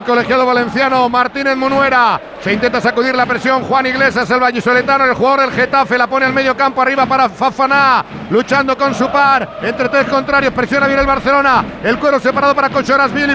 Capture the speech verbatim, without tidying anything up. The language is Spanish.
Colegiado valenciano Martínez Munuera, se intenta sacudir la presión Juan Iglesias, el vallisoletano, el jugador del Getafe, la pone al medio campo arriba para Fofana, luchando con su par, entre tres contrarios, presiona bien el Barcelona, el cuero separado para Kochorashvili.